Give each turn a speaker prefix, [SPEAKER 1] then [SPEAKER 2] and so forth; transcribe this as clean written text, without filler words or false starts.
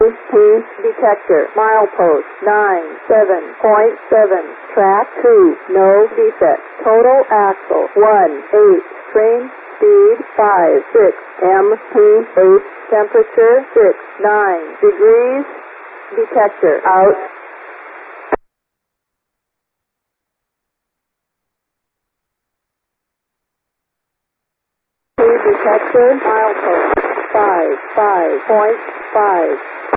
[SPEAKER 1] MP detector. Milepost 97.7. Track 2. No defect. Total axle 1.8. Train speed 5.6. MP8. Temperature 6.9 degrees. Detector out. Detector milepost 5.5.